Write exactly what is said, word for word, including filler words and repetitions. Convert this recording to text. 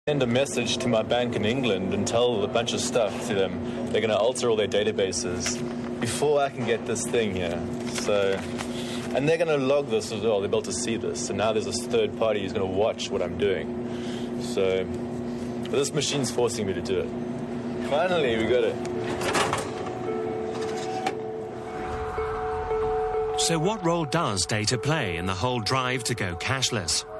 Send a message to my bank in England and tell a bunch of stuff to them. They're going to alter all their databases before I can get this thing here. So, and they're going to log this as well. They'll be able to see this. And now there's this third party who's going to watch what I'm doing. So, but this machine's forcing me to do it. Finally, we got it. So what role does data play in the whole drive to go cashless?